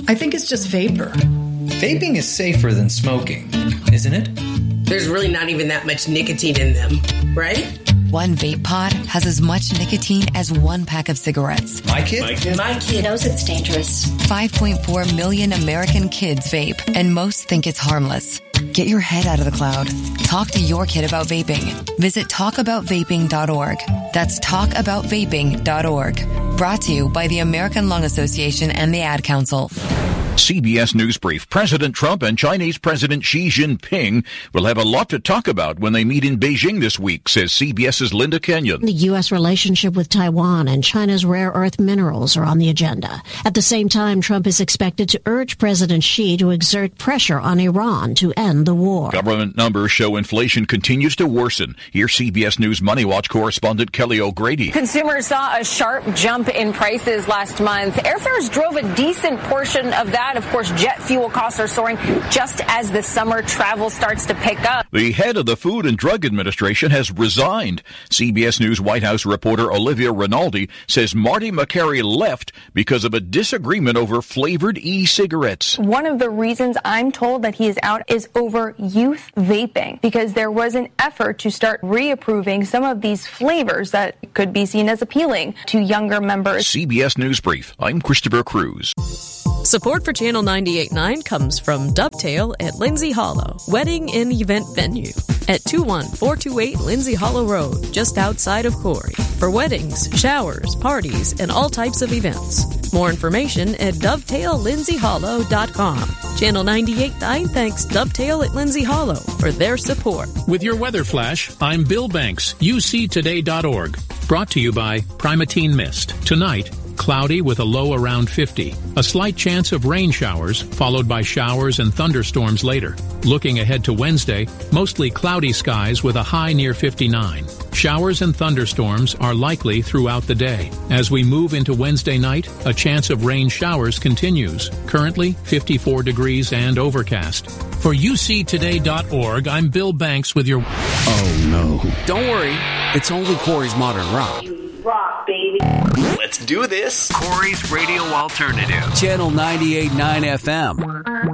I think it's just vapor. Vaping is safer than smoking, isn't it? There's really not even that much nicotine in them, right? One vape pod has as much nicotine as one pack of cigarettes. My kid knows it's dangerous. 5.4 million American kids vape, and most think it's harmless. Get your head out of the cloud. Talk to your kid about vaping. Visit talkaboutvaping.org. That's talkaboutvaping.org. Brought to you by the American Lung Association and the Ad Council. CBS News Brief. President Trump and Chinese President Xi Jinping will have a lot to talk about when they meet in Beijing this week, says CBS's Linda Kenyon. The U.S. relationship with Taiwan and China's rare earth minerals are on the agenda. At the same time, Trump is expected to urge President Xi to exert pressure on Iran to end the war. Government numbers show inflation continues to worsen. Here's CBS News Money Watch correspondent Kelly O'Grady. Consumers saw a sharp jump in prices last month. Airfares drove a decent portion of that. Of course, jet fuel costs are soaring just as the summer travel starts to pick up. The head of the Food and Drug Administration has resigned. CBS News White House reporter Olivia Rinaldi says Marty Makary left because of a disagreement over flavored e-cigarettes. One of the reasons I'm told that he is out is over youth vaping, because there was an effort to start reapproving some of these flavors that could be seen as appealing to younger members. CBS News Brief. I'm Christopher Cruz. Support for Channel 98.9 comes from Dovetail at Lindsay Hollow, wedding and event venue at 21428 Lindsay Hollow Road, just outside of Corey, for weddings, showers, parties, and all types of events. More information at dovetaillindsayhollow.com. Channel 98.9 thanks Dovetail at Lindsay Hollow for their support. With your weather flash, I'm Bill Banks, uctoday.org. Brought to you by Primatene Mist. Tonight, cloudy with a low around 50. A slight chance of rain showers, followed by showers and thunderstorms later. Looking ahead to Wednesday, mostly cloudy skies with a high near 59. Showers and thunderstorms are likely throughout the day. As we move into Wednesday night, a chance of rain showers continues. Currently, 54 degrees and overcast. For uctoday.org, I'm Bill Banks with your... Oh, no. Don't worry. It's only Corey's Modern Rock. Rock, baby. Let's do this. Corey's Radio Alternative. Channel 98.9 FM.